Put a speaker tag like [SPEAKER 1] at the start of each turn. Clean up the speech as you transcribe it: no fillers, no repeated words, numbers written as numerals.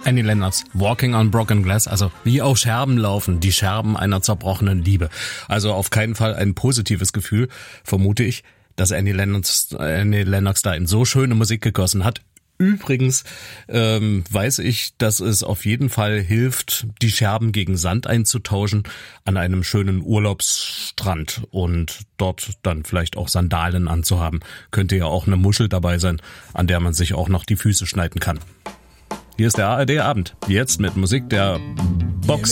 [SPEAKER 1] Annie Lennox, Walking on Broken Glass, also wie auf Scherben laufen, die Scherben einer zerbrochenen Liebe. Also auf keinen Fall ein positives Gefühl, vermute ich, dass Annie Lennox da in so schöne Musik gegossen hat. Übrigens weiß ich, dass es auf jeden Fall hilft, die Scherben gegen Sand einzutauschen an einem schönen Urlaubsstrand und dort dann vielleicht auch Sandalen anzuhaben. Könnte ja auch eine Muschel dabei sein, an der man sich auch noch die Füße schneiden kann. Hier ist der ARD Abend, jetzt mit Musik der